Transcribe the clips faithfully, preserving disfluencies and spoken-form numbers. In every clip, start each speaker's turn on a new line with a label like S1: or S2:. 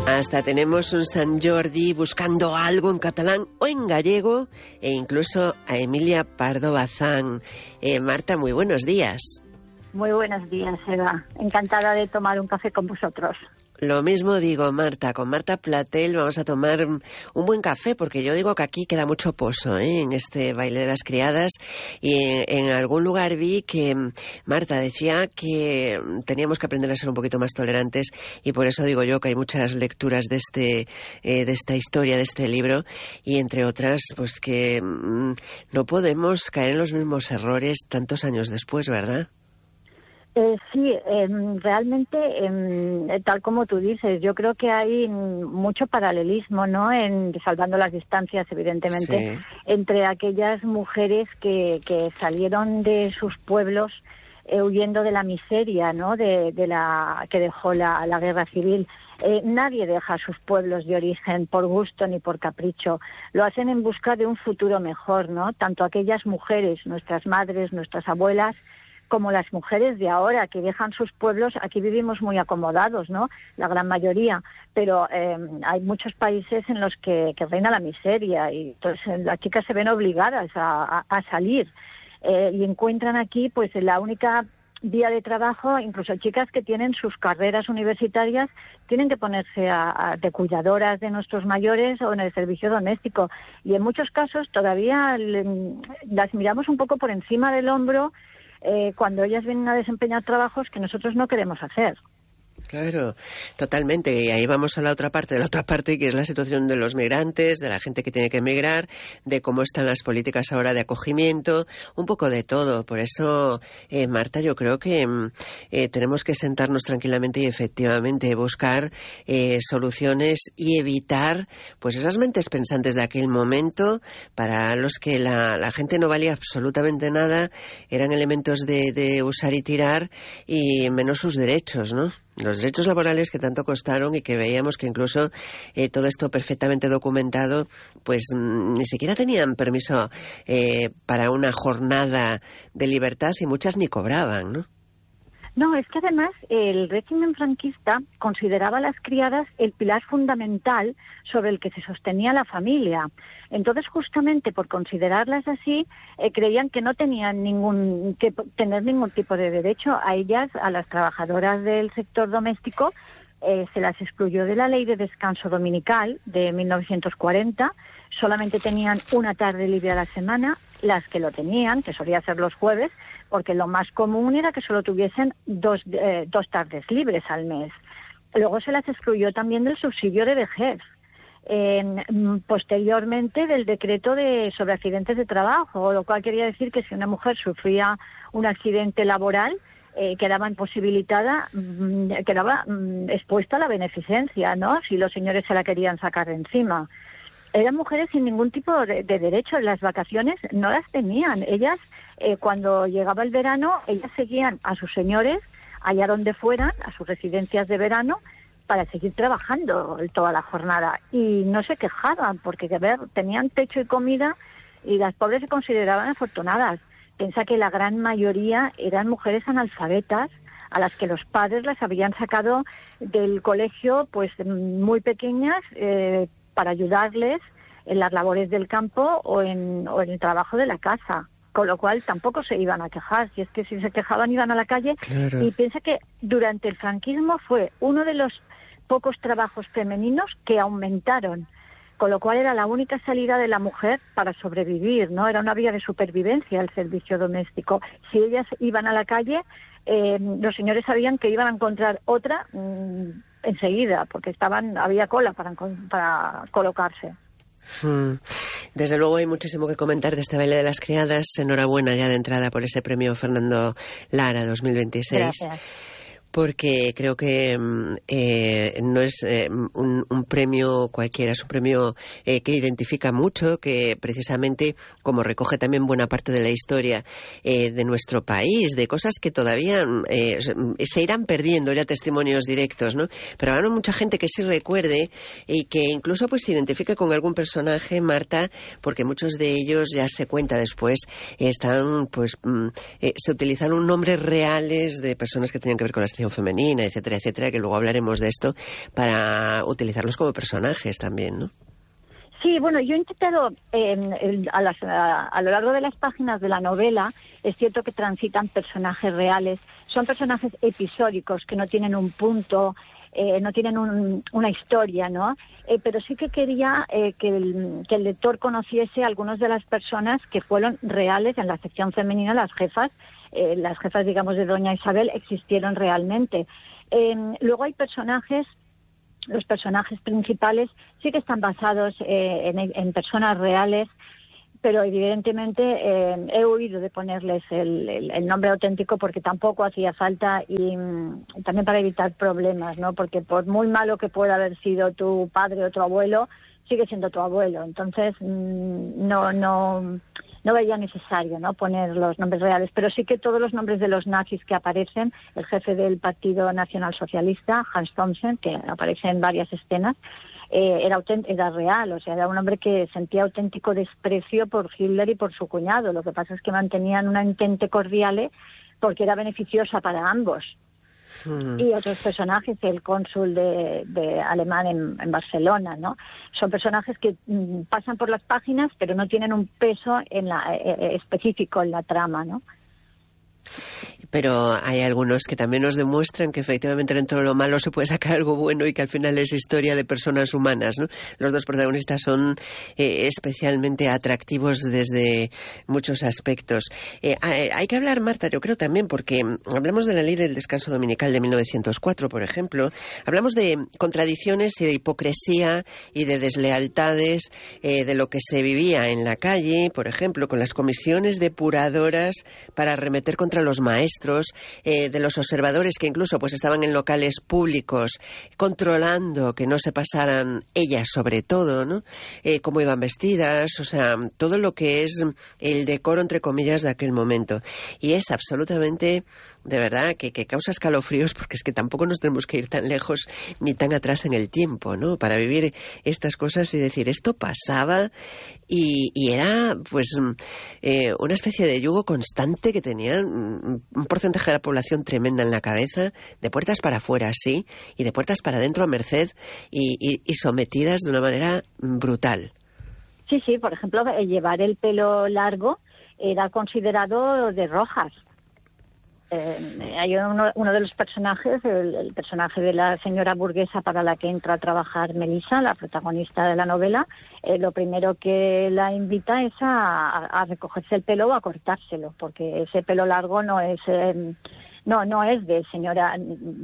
S1: Hasta tenemos un Sant Jordi buscando algo en catalán o en gallego e incluso a Emilia Pardo Bazán. Eh, Marta, muy buenos días.
S2: Muy buenos días, Eva. Encantada de tomar un café con vosotros.
S1: Lo mismo digo, Marta. Con Marta Platel vamos a tomar un buen café, porque yo digo que aquí queda mucho pozo, ¿eh? En este baile de las criadas. Y en, en algún lugar vi que Marta decía que teníamos que aprender a ser un poquito más tolerantes, y por eso digo yo que hay muchas lecturas de este eh, de esta historia, de este libro, y entre otras, pues que mmm, no podemos caer en los mismos errores tantos años después, ¿verdad?
S2: Eh, sí, eh, realmente, eh, tal como tú dices, yo creo que hay mucho paralelismo, ¿no? En, salvando las distancias, evidentemente, sí, entre aquellas mujeres que, que salieron de sus pueblos eh, huyendo de la miseria, ¿no? De, de la que dejó la, la guerra civil. Eh, nadie deja sus pueblos de origen por gusto ni por capricho. Lo hacen en busca de un futuro mejor, ¿no? Tanto aquellas mujeres, nuestras madres, nuestras abuelas, como las mujeres de ahora que dejan sus pueblos. Aquí vivimos muy acomodados, ¿no? La gran mayoría, pero eh, hay muchos países en los que, que reina la miseria, y entonces las chicas se ven obligadas a, a, a salir eh, y encuentran aquí pues la única vía de trabajo. Incluso chicas que tienen sus carreras universitarias tienen que ponerse a, a, de cuidadoras de nuestros mayores o en el servicio doméstico, y en muchos casos todavía le, las miramos un poco por encima del hombro Eh, cuando ellas vienen a desempeñar trabajos que nosotros no queremos hacer.
S1: Claro, totalmente. Y ahí vamos a la otra parte, de la otra parte, que es la situación de los migrantes, de la gente que tiene que emigrar, de cómo están las políticas ahora de acogimiento, un poco de todo. Por eso, eh, Marta, yo creo que eh, tenemos que sentarnos tranquilamente y efectivamente buscar eh, soluciones y evitar pues esas mentes pensantes de aquel momento, para los que la, la gente no valía absolutamente nada, eran elementos de, de usar y tirar, y menos sus derechos, ¿no? Los derechos laborales que tanto costaron, y que veíamos que incluso eh, todo esto perfectamente documentado, pues mm, ni siquiera tenían permiso eh, para una jornada de libertad, y muchas ni cobraban, ¿no?
S2: No, es que además el régimen franquista consideraba a las criadas el pilar fundamental sobre el que se sostenía la familia. Entonces, justamente por considerarlas así, eh, creían que no tenían ningún que tener ningún tipo de derecho. A ellas, a las trabajadoras del sector doméstico, eh, se las excluyó de la Ley de Descanso Dominical de mil novecientos cuarenta. Solamente tenían una tarde libre a la semana, las que lo tenían, que solía ser los jueves, porque lo más común era que solo tuviesen dos, eh, dos tardes libres al mes. Luego se las excluyó también del subsidio de vejez. Eh, posteriormente del decreto de sobre accidentes de trabajo, lo cual quería decir que si una mujer sufría un accidente laboral, eh, quedaba imposibilitada, mm, quedaba mm, expuesta a la beneficencia, ¿no? Si los señores se la querían sacar de encima. Eran mujeres sin ningún tipo de, de derecho. Las vacaciones no las tenían. Ellas, eh, cuando llegaba el verano, ellas seguían a sus señores allá donde fueran, a sus residencias de verano, para seguir trabajando toda la jornada. Y no se quejaban, porque, a ver, tenían techo y comida, y las pobres se consideraban afortunadas. Piensa que la gran mayoría eran mujeres analfabetas, a las que los padres las habían sacado del colegio pues muy pequeñas, eh, para ayudarles en las labores del campo o en, o en el trabajo de la casa, con lo cual tampoco se iban a quejar. Si es que si se quejaban iban a la calle. Claro. Y piensa que durante el franquismo fue uno de los pocos trabajos femeninos que aumentaron, con lo cual era la única salida de la mujer para sobrevivir, ¿no? Era una vía de supervivencia el servicio doméstico. Si ellas iban a la calle, eh, los señores sabían que iban a encontrar otra mmm, enseguida, porque estaban había cola para, para colocarse.
S1: Hmm. Desde luego hay muchísimo que comentar de este baile de las criadas. Enhorabuena ya de entrada por ese premio Fernando Lara dos mil veintiséis. Gracias. Porque creo que eh, no es eh, un, un premio cualquiera, es un premio eh, que identifica mucho, que precisamente, como recoge también buena parte de la historia eh, de nuestro país, de cosas que todavía eh, se irán perdiendo, ya testimonios directos, ¿no? Pero habrá mucha gente que sí recuerde y que incluso pues se identifique con algún personaje, Marta, porque muchos de ellos, ya se cuenta después, están pues eh, se utilizaron nombres reales de personas que tenían que ver con las sección femenina, etcétera, etcétera, que luego hablaremos de esto, para utilizarlos como personajes también, ¿no?
S2: Sí, bueno, yo he intentado, eh, a, las, a, a lo largo de las páginas de la novela, es cierto que transitan personajes reales, son personajes episódicos que no tienen un punto, eh, no tienen un, una historia, ¿no? Eh, pero sí que quería eh, que, el, que el lector conociese a algunas de las personas que fueron reales en la sección femenina, las jefas, eh, las jefas, digamos, de Doña Isabel, existieron realmente. Eh, luego hay personajes. Los personajes principales sí que están basados eh, en, en personas reales, pero evidentemente eh, he huido de ponerles el, el, el nombre auténtico porque tampoco hacía falta y, y también para evitar problemas, ¿no? Porque por muy malo que pueda haber sido tu padre o tu abuelo, sigue siendo tu abuelo. Entonces no no no veía necesario, ¿no?, poner los nombres reales, pero sí que todos los nombres de los nazis que aparecen, el jefe del Partido Nacional Socialista, Hans Thomsen, que aparece en varias escenas, eh, era, era real, o sea, era un hombre que sentía auténtico desprecio por Hitler y por su cuñado. Lo que pasa es que mantenían una entente cordial porque era beneficiosa para ambos. Mm. Y otros personajes, el cónsul de, de alemán en, en Barcelona, ¿no? Son personajes que mm, pasan por las páginas, pero no tienen un peso en la, eh, específico en la trama, ¿no?
S1: Pero hay algunos que también nos demuestran que efectivamente dentro de lo malo se puede sacar algo bueno y que al final es historia de personas humanas, ¿no? Los dos protagonistas son eh, especialmente atractivos desde muchos aspectos. Eh, hay, hay que hablar, Marta, yo creo también, porque hablamos de la ley del descanso dominical de mil novecientos cuatro, por ejemplo. Hablamos de contradicciones y de hipocresía y de deslealtades, eh, de lo que se vivía en la calle, por ejemplo, con las comisiones depuradoras para arremeter contra los maestros, eh, de los observadores que incluso pues estaban en locales públicos controlando que no se pasaran, ellas sobre todo, ¿no? Eh, cómo iban vestidas, o sea, todo lo que es el decoro, entre comillas, de aquel momento. Y es absolutamente, de verdad, que, que causa escalofríos, porque es que tampoco nos tenemos que ir tan lejos ni tan atrás en el tiempo, ¿no?, para vivir estas cosas y decir, esto pasaba y, y era pues eh, una especie de yugo constante que tenía un porcentaje de la población tremenda en la cabeza, de puertas para afuera, sí, y de puertas para adentro a merced y, y, y sometidas de una manera brutal.
S2: Sí, sí, por ejemplo, llevar el pelo largo era considerado de rojas. Eh, hay uno, uno de los personajes, el, el personaje de la señora burguesa para la que entra a trabajar Melissa, la protagonista de la novela, eh, lo primero que la invita es a, a recogerse el pelo o a cortárselo, porque ese pelo largo no es eh, no no es de señora,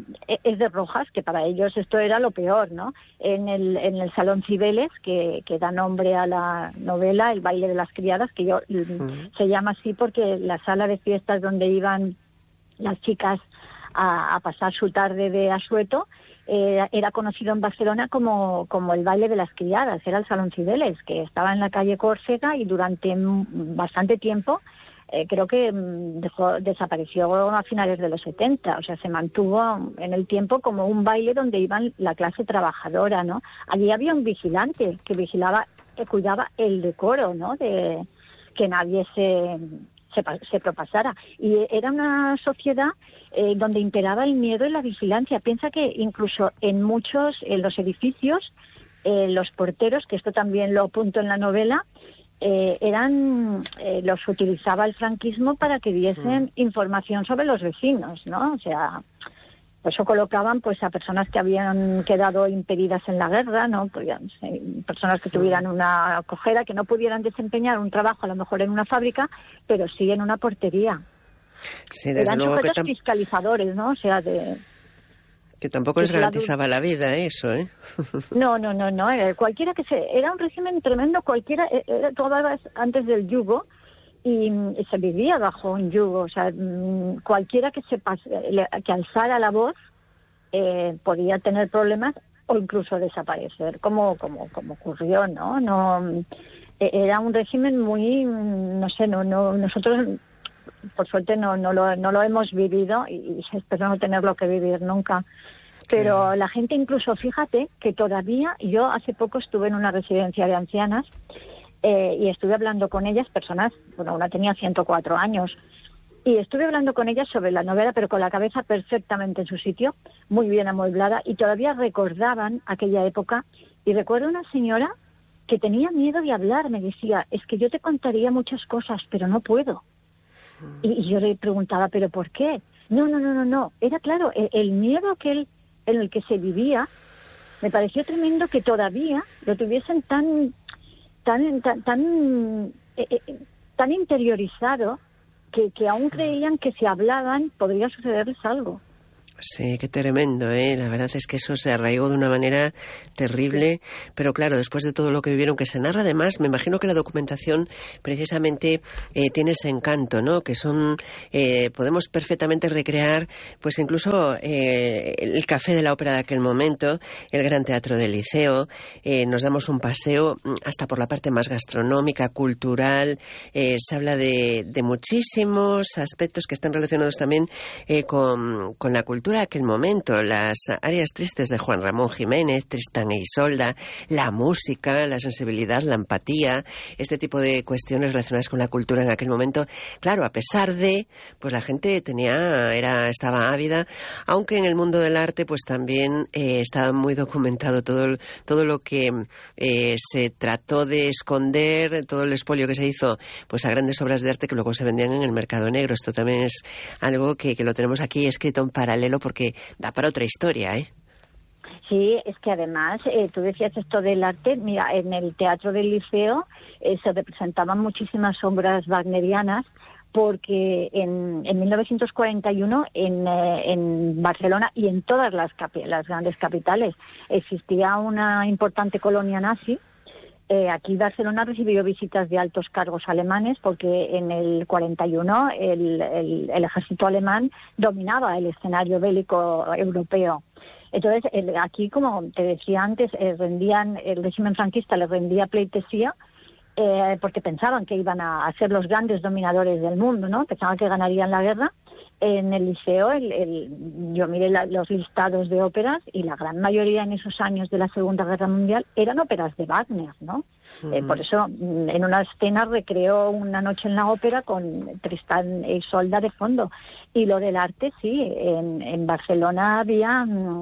S2: es de rojas, que para ellos esto era lo peor, ¿no? En el en el Salón Cibeles, que, que da nombre a la novela, el baile de las criadas, que yo uh-huh. se llama así porque la sala de fiestas donde iban las chicas a, a pasar su tarde de asueto, eh, era conocido en Barcelona como, como el baile de las criadas, era el Salón Cibeles, que estaba en la calle Córcega y durante m- bastante tiempo, eh, creo que m- dejó, desapareció a finales de los setenta, o sea, se mantuvo en el tiempo como un baile donde iban la clase trabajadora, ¿no? Allí había un vigilante que vigilaba, que cuidaba el decoro, ¿no?, de que nadie se... Se, se propasara. Y era una sociedad eh, donde imperaba el miedo y la vigilancia. Piensa que incluso en muchos, en los edificios, eh, los porteros, que esto también lo apunto en la novela, eh, eran eh, los utilizaba el franquismo para que diesen mm. información sobre los vecinos, ¿no? O sea, por eso colocaban pues a personas que habían quedado impedidas en la guerra, ¿no? Podían ser personas que tuvieran una cojera, que no pudieran desempeñar un trabajo a lo mejor en una fábrica, pero sí en una portería.
S1: Sí, desde
S2: Eran
S1: luego
S2: sujetos
S1: que tam-
S2: fiscalizadores, ¿no? O sea, de...
S1: Que tampoco les garantizaba la vida eso, ¿eh?
S2: No, no, no, no. Era cualquiera que se... Era un régimen tremendo, cualquiera... Era todas antes del yugo, y, y se vivía bajo un yugo, o sea, cualquiera que se pas, que alzara la voz eh, podía tener problemas o incluso desaparecer, como como como ocurrió, ¿no? No era un régimen muy, no sé, no no nosotros por suerte no no lo no lo hemos vivido y, y espero no tenerlo que vivir nunca. Pero sí. La gente incluso, fíjate que todavía, yo hace poco estuve en una residencia de ancianas Eh, y estuve hablando con ellas, personas, bueno, una tenía ciento cuatro años, Y estuve hablando con ella sobre la novela, pero con la cabeza perfectamente en su sitio, muy bien amueblada, y todavía recordaban aquella época. Y recuerdo una señora que tenía miedo de hablar, me decía, es que yo te contaría muchas cosas, pero no puedo. Y, y yo le preguntaba, ¿pero por qué? No, no, no, no, no. Era claro, el, el miedo que él, en el que se vivía, me pareció tremendo que todavía lo tuviesen tan, tan, tan, tan, eh, eh, tan interiorizado que, que aún creían que si hablaban podría sucederles algo.
S1: Sí, qué tremendo, ¿eh? La verdad es que eso se arraigó de una manera terrible, pero claro, después de todo lo que vivieron, que se narra además, me imagino que la documentación precisamente eh, tiene ese encanto, ¿no? Que son, eh, podemos perfectamente recrear, pues incluso eh, el café de la ópera de aquel momento, el Gran Teatro del Liceo, eh, nos damos un paseo hasta por la parte más gastronómica, cultural, eh, se habla de, de muchísimos aspectos que están relacionados también eh, con, con la cultura de aquel momento, las áreas tristes de Juan Ramón Jiménez, Tristán e Isolda, la música, la sensibilidad, la empatía, este tipo de cuestiones relacionadas con la cultura en aquel momento. Claro, a pesar de, pues la gente tenía, era, estaba ávida, aunque en el mundo del arte, pues también eh, estaba muy documentado todo, todo lo que eh, se trató de esconder, todo el expolio que se hizo, pues a grandes obras de arte que luego se vendían en el mercado negro. Esto también es algo que, que lo tenemos aquí escrito en paralelo, porque da para otra historia, ¿eh?
S2: Sí, es que además, eh, tú decías esto del arte, mira, en el Teatro del Liceo eh, se representaban muchísimas obras wagnerianas, porque en, en mil novecientos cuarenta y uno en, eh, en Barcelona y en todas las, capi- las grandes capitales existía una importante colonia nazi. Eh, aquí Barcelona recibió visitas de altos cargos alemanes porque en el cuarenta y uno el, el, el ejército alemán dominaba el escenario bélico europeo. Entonces, el, aquí, como te decía antes, eh, rendían, el régimen franquista les rendía pleitesía eh, porque pensaban que iban a, a ser los grandes dominadores del mundo, ¿no? Pensaban que ganarían la guerra. En el liceo, el, el, yo miré la, los listados de óperas y la gran mayoría en esos años de la Segunda Guerra Mundial eran óperas de Wagner, ¿no? Uh-huh. Eh, por eso, en una escena recreó Una noche en la ópera con Tristán e Isolda de fondo. Y lo del arte, sí, en, en Barcelona había,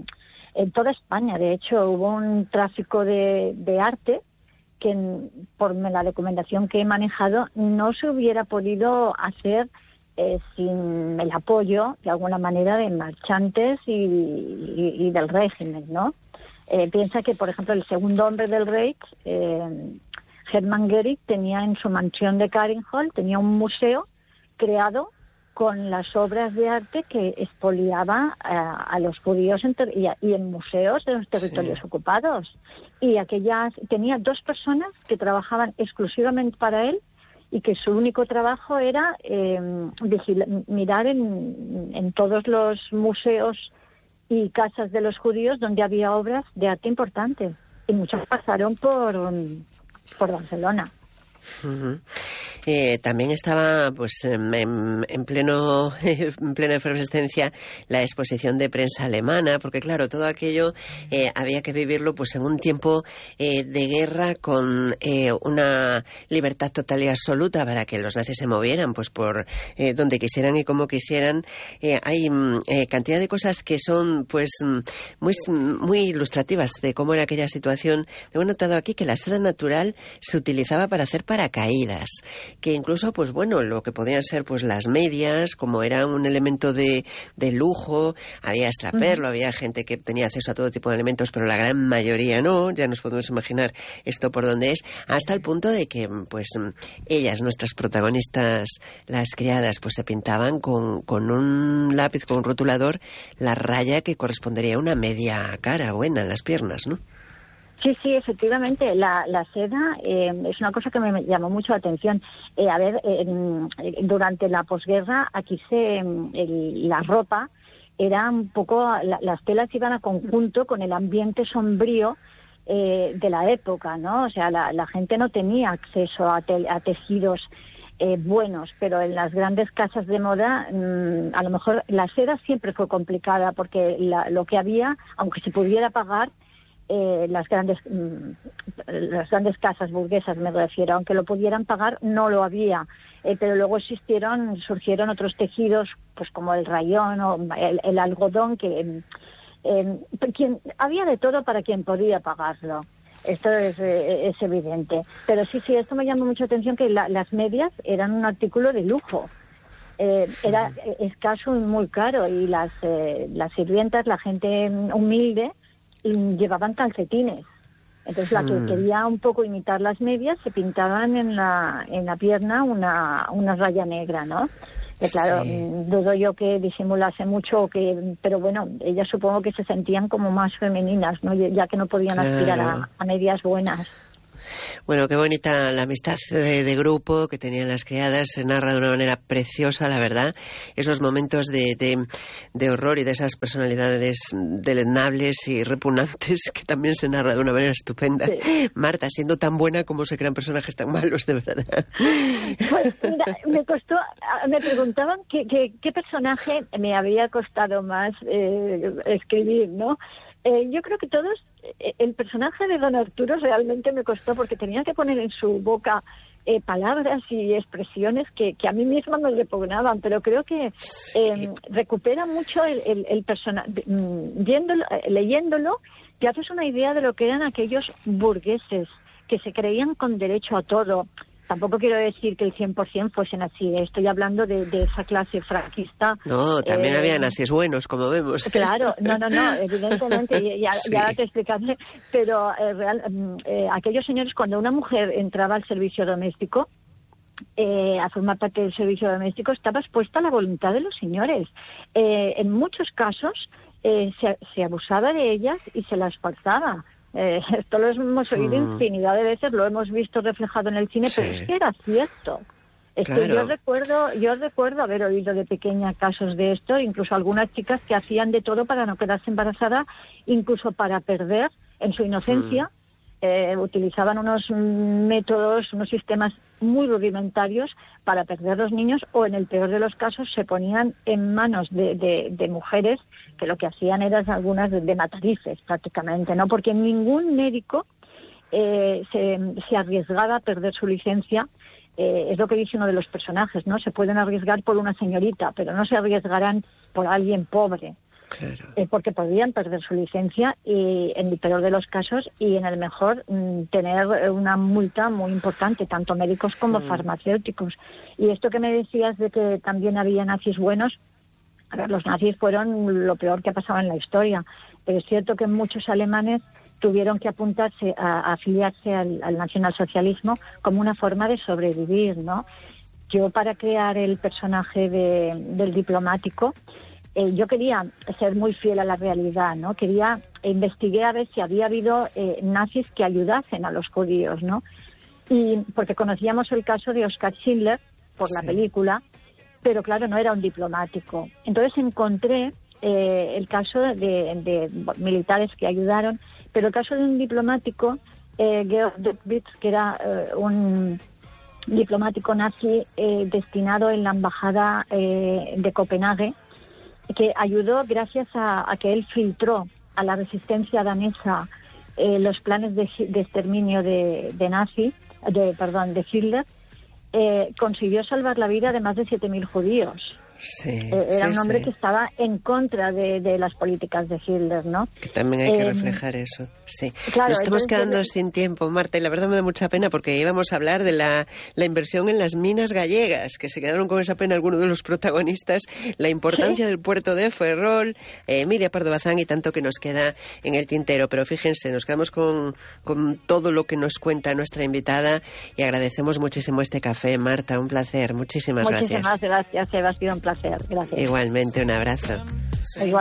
S2: en toda España, de hecho, hubo un tráfico de, de arte que, por la documentación que he manejado, no se hubiera podido hacer Eh, sin el apoyo, de alguna manera, de marchantes y, y, y del régimen, ¿no? Eh, piensa que, por ejemplo, el segundo hombre del Reich, eh, Hermann Goering, tenía en su mansión de Karinhol, tenía un museo creado con las obras de arte que expoliaba a, a los judíos en ter- y, a, y en museos de los territorios sí. ocupados. Y aquellas, tenía dos personas que trabajaban exclusivamente para él, y que su único trabajo era eh, vigila- mirar en, en todos los museos y casas de los judíos donde había obras de arte importantes. Y muchas pasaron por, por Barcelona.
S1: Uh-huh. Eh, también estaba pues en, en pleno en plena efervescencia la exposición de prensa alemana, porque claro, todo aquello eh, había que vivirlo pues en un tiempo eh, de guerra con eh, una libertad total y absoluta para que los nazis se movieran pues por eh, donde quisieran y como quisieran. Eh, hay eh, cantidad de cosas que son pues muy, muy ilustrativas de cómo era aquella situación. Hemos notado aquí que la seda natural se utilizaba para hacer paracaídas, que incluso, pues bueno, lo que podían ser pues las medias, como era un elemento de, de lujo, había extraperlo, uh-huh. había gente que tenía acceso a todo tipo de elementos, pero la gran mayoría no, ya nos podemos imaginar esto por dónde es, hasta el punto de que, pues, ellas, nuestras protagonistas, las criadas, pues se pintaban con, con un lápiz, con un rotulador, la raya que correspondería a una media cara buena en las piernas, ¿no?
S2: Sí, sí, efectivamente, la, la seda eh, es una cosa que me llamó mucho la atención. Eh, a ver, eh, durante la posguerra, aquí se el, la ropa era un poco, la, las telas iban a conjunto con el ambiente sombrío eh, de la época, ¿no? O sea, la, la gente no tenía acceso a, te, a tejidos eh, buenos, pero en las grandes casas de moda, mmm, a lo mejor la seda siempre fue complicada porque la, lo que había, aunque se pudiera pagar, eh, las grandes mm, las grandes casas burguesas, me refiero, aunque lo pudieran pagar, no lo había. Eh, pero luego existieron, surgieron otros tejidos, pues como el rayón o el, el algodón, que eh, quien, había de todo para quien podía pagarlo. Esto es, eh, es evidente. Pero sí, sí, esto me llamó mucha atención, que la, las medias eran un artículo de lujo. Eh, era escaso y muy caro, y las, eh, las sirvientas, la gente humilde, llevaban calcetines. Entonces la que mm. quería un poco imitar las medias, se pintaban en la, en la pierna una, una raya negra, ¿no? Que claro, sí. dudo yo que disimulase mucho, que, pero bueno, ellas supongo que se sentían como más femeninas, ¿no? Ya que no podían claro. aspirar a, a medias buenas.
S1: Bueno, qué bonita la amistad de, de grupo que tenían las criadas, se narra de una manera preciosa, la verdad, esos momentos de, de, de horror y de esas personalidades deleznables y repugnantes que también se narra de una manera estupenda. Sí. Marta, siendo tan buena, como se crean personajes tan malos, de verdad.
S2: Pues mira, me costó, me preguntaban qué, qué, qué personaje me había costado más eh, escribir, ¿no? Eh, yo creo que todos, eh, el personaje de don Arturo realmente me costó, porque tenía que poner en su boca eh, palabras y expresiones que, que a mí misma me repugnaban, pero creo que eh, recupera mucho el, el, el personaje, viéndolo, eh, leyéndolo, te haces una idea de lo que eran aquellos burgueses que se creían con derecho a todo. Tampoco quiero decir que el cien por ciento fuesen así, estoy hablando de, de esa clase franquista.
S1: No, también
S2: eh,
S1: había nazis buenos, como vemos.
S2: Claro, no, no, no, evidentemente, y, y, sí. y ahora te explicaré, pero eh, real, eh, aquellos señores, cuando una mujer entraba al servicio doméstico, eh, a formar parte del servicio doméstico, estaba expuesta a la voluntad de los señores. Eh, en muchos casos eh, se, se abusaba de ellas y se las forzaba. Eh, esto lo hemos oído mm. infinidad de veces, lo hemos visto reflejado en el cine, sí. pero es que era cierto. Es claro. que yo recuerdo, yo recuerdo haber oído de pequeña casos de esto, incluso algunas chicas que hacían de todo para no quedarse embarazada, incluso para perder en su inocencia. Mm. Eh, utilizaban unos métodos, unos sistemas muy rudimentarios para perder los niños, o en el peor de los casos se ponían en manos de, de, de mujeres que lo que hacían eran algunas de, de matarices prácticamente, ¿no? Porque ningún médico eh, se, se arriesgaba a perder su licencia. Eh, es lo que dice uno de los personajes, ¿no? Se pueden arriesgar por una señorita, pero no se arriesgarán por alguien pobre. Claro. Eh, porque podrían perder su licencia, y en el peor de los casos, y en el mejor mm, tener una multa muy importante, tanto médicos como mm. farmacéuticos. Y esto que me decías de que también había nazis buenos, a ver, los nazis fueron lo peor que ha pasado en la historia, pero es cierto que muchos alemanes tuvieron que apuntarse a, a afiliarse al, al nacionalsocialismo como una forma de sobrevivir, ¿no? Yo, para crear el personaje de, del diplomático, Eh, yo quería ser muy fiel a la realidad, ¿no? Quería, investigué a ver si había habido eh, nazis que ayudasen a los judíos, ¿no? Y porque conocíamos el caso de Oskar Schindler por sí. la película, pero claro, no era un diplomático. Entonces encontré eh, el caso de, de militares que ayudaron, pero el caso de un diplomático, eh, Georg Döbitz, que era eh, un diplomático nazi eh, destinado en la embajada eh, de Copenhague, que ayudó gracias a, a que él filtró a la resistencia danesa eh, los planes de, de exterminio de, de nazi, de perdón, de Hitler, eh, consiguió salvar la vida de más de siete mil judíos.
S1: Sí,
S2: eh, era
S1: sí,
S2: un hombre
S1: sí.
S2: que estaba en contra de, de las políticas de Hitler, ¿no?
S1: Que también hay que
S2: eh,
S1: reflejar eso, sí.
S2: Claro,
S1: Nos estamos
S2: entonces,
S1: quedando
S2: yo...
S1: sin tiempo, Marta, y la verdad me da mucha pena, porque íbamos a hablar de la, la inversión en las minas gallegas, que se quedaron con esa pena algunos de los protagonistas, la importancia ¿Sí? del puerto de Ferrol, eh, Emilia Pardo Bazán, y tanto que nos queda en el tintero. Pero fíjense, nos quedamos con, con todo lo que nos cuenta nuestra invitada, y agradecemos muchísimo este café. Marta, un placer, muchísimas,
S2: muchísimas
S1: gracias.
S2: Muchísimas gracias, Eva, ha sido un placer, gracias.
S1: Igualmente, un abrazo.
S2: Igual.